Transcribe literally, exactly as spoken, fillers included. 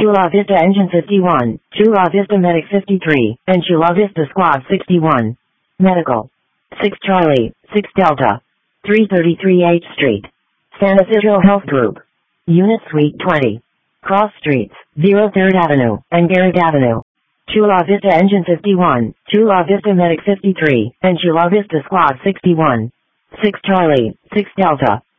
Chula Vista Engine fifty-one, Chula Vista Medic fifty-three, and Chula Vista Squad sixty-one. Medical. six Charlie, six Delta. three thirty-three H Street. San Isidro Health Group. Unit Suite twenty. Cross Streets, zero third Avenue, and Garrett Avenue. Chula Vista Engine fifty-one, Chula Vista Medic fifty-three, and Chula Vista Squad sixty-one. six Charlie, six Delta.